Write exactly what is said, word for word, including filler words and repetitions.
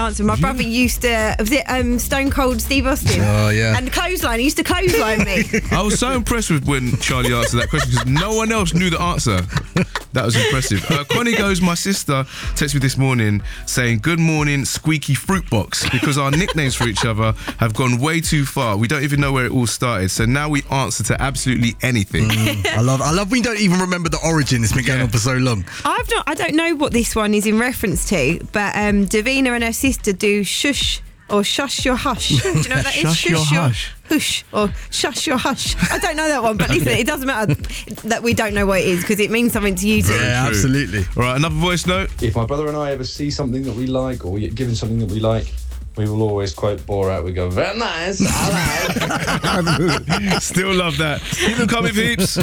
answer. My brother used to, was it um, Stone Cold Steve Austin? Oh, yeah. And the clothesline, he used to clothesline me. I was so impressed with when Charlie answered that question because no one else knew the answer. That was impressive. Uh, Connie goes, my sister texted me this morning saying, good morning, squeaky fruit box, because our nicknames for each other have gone way too far. We don't even know where it all started. So now we answer to absolutely anything. Mm, I love I love we don't even remember the origin. It's been going Yeah. on for so long. I've not, I don't know what this one is in reference to, but um, Davina and her sister do shush or shush your hush. Do you know what that is? Shush your hush. Hush or shush your hush. I don't know that one, but listen, it doesn't matter that we don't know what it is because it means something to you too. Yeah, True. absolutely. All right, another voice note. If my brother and I ever see something that we like or we get given something that we like, we will always quote Borat. We go, very nice, I like. Still love that. Keep them coming, peeps.